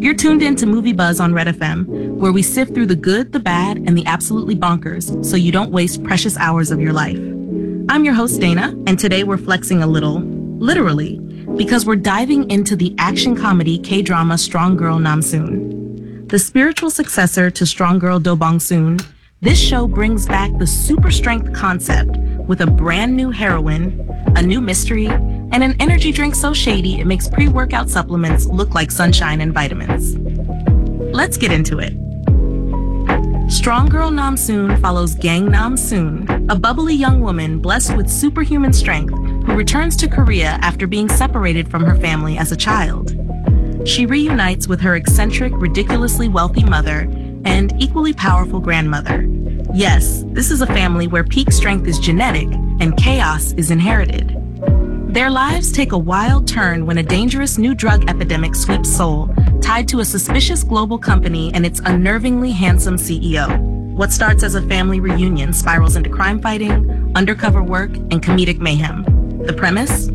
You're tuned in to Movie Buzz on Red FM, where we sift through the good, the bad, and the absolutely bonkers so you don't waste precious hours of your life. I'm your host, Dana, and today we're flexing a little, literally, because we're diving into the action comedy K-drama Strong Girl Namsoon. The spiritual successor to Strong Girl Do Bong Soon, this show brings back the super strength concept with a brand new heroine, a new mystery, and an energy drink so shady it makes pre-workout supplements look like sunshine and vitamins. Let's get into it. Strong Girl Namsoon follows Gang Namsoon, a bubbly young woman blessed with superhuman strength who returns to Korea after being separated from her family as a child. She reunites with her eccentric, ridiculously wealthy mother and equally powerful grandmother. Yes, this is a family where peak strength is genetic and chaos is inherited. Their lives take a wild turn when a dangerous new drug epidemic sweeps Seoul, tied to a suspicious global company and its unnervingly handsome CEO. What starts as a family reunion spirals into crime fighting, undercover work, and comedic mayhem. The premise?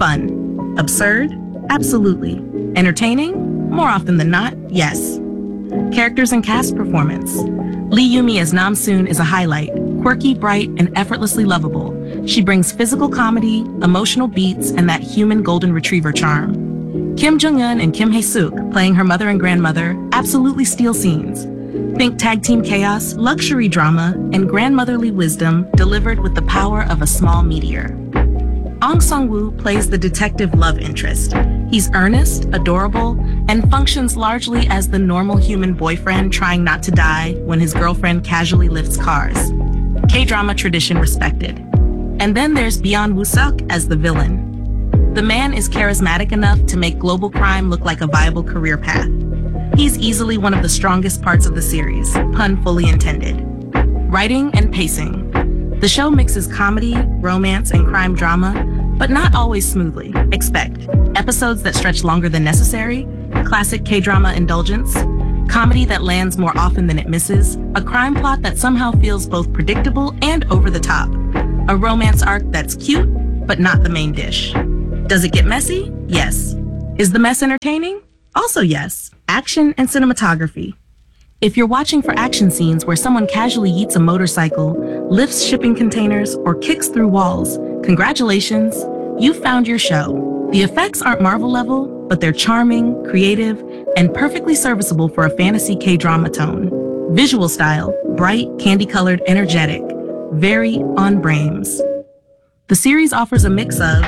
Fun. Absurd? Absolutely. Entertaining? More often than not, yes. Characters and cast performance. Lee Yumi as Namsoon is a highlight, quirky, bright, and effortlessly lovable. She brings physical comedy, emotional beats, and that human golden retriever charm. Kim Jung-un and Kim Hae-suk, playing her mother and grandmother, absolutely steal scenes. Think tag team chaos, luxury drama, and grandmotherly wisdom delivered with the power of a small meteor. Ong Sung-woo plays the detective love interest. He's earnest, adorable, and functions largely as the normal human boyfriend trying not to die when his girlfriend casually lifts cars. K-drama tradition respected. And then there's Byun Woo-suk as the villain. The man is charismatic enough to make global crime look like a viable career path. He's easily one of the strongest parts of the series, pun fully intended. Writing and pacing. The show mixes comedy, romance, and crime drama, but not always smoothly. Expect episodes that stretch longer than necessary, classic K-drama indulgence, comedy that lands more often than it misses, a crime plot that somehow feels both predictable and over the top, a romance arc that's cute, but not the main dish. Does it get messy? Yes. Is the mess entertaining? Also yes. Action and cinematography. If you're watching for action scenes where someone casually yeets a motorcycle, lifts shipping containers, or kicks through walls, congratulations, you found your show. The effects aren't Marvel level, but they're charming, creative, and perfectly serviceable for a fantasy K-drama tone. Visual style, bright, candy-colored, energetic, very on Brames. The series offers a mix of